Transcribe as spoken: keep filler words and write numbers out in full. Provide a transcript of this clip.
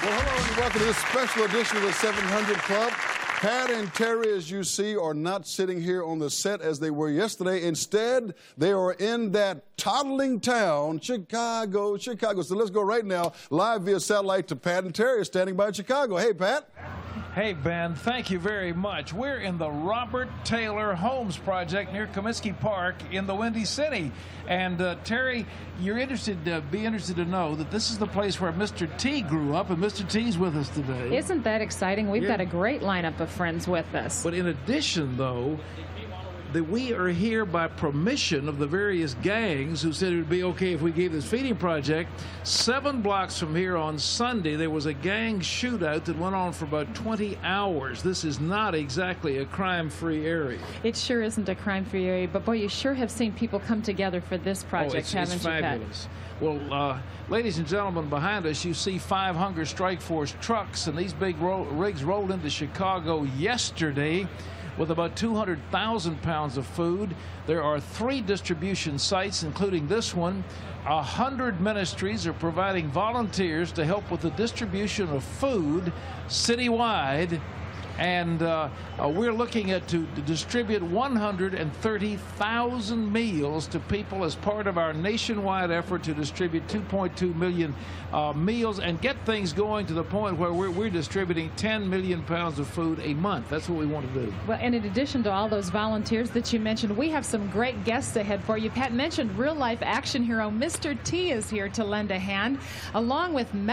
Well, hello and welcome to this special edition of the seven hundred Club. Pat and Terry, as you see, are not sitting here on the set as they were yesterday. Instead, they are in that toddling town, Chicago, Chicago. So let's go right now, live via satellite to Pat and Terry, standing by in Chicago. Hey, Pat. Hey, Ben, thank you very much. We're in the Robert Taylor Homes Project near Comiskey Park in the Windy City. And, uh, Terry, you're interested to be interested to know that this is the place where Mister T grew up, and Mister T's with us today. Isn't that exciting? We've Yeah. got a great lineup of friends with us. But in addition, though, that we are here by permission of the various gangs who said it would be okay if we gave this feeding project. Seven blocks from here on Sunday, there was a gang shootout that went on for about twenty hours. This is not exactly a crime-free area. It sure isn't a crime-free area, but boy, you sure have seen people come together for this project, oh, it's, haven't it's you, Pat? fabulous. Well, uh, ladies and gentlemen, behind us, you see five Hunger Strike Force trucks, and these big ro rigs rolled into Chicago yesterday with about two hundred thousand pounds of food. There are three distribution sites, including this one. A hundred ministries are providing volunteers to help with the distribution of food citywide. And uh, uh, we're looking at to, to distribute one hundred thirty thousand meals to people as part of our nationwide effort to distribute two point two million uh, meals and get things going to the point where we're, we're distributing ten million pounds of food a month. That's what we want to do. Well, and in addition to all those volunteers that you mentioned, we have some great guests ahead for you. Pat mentioned real-life action hero Mister T is here to lend a hand, along with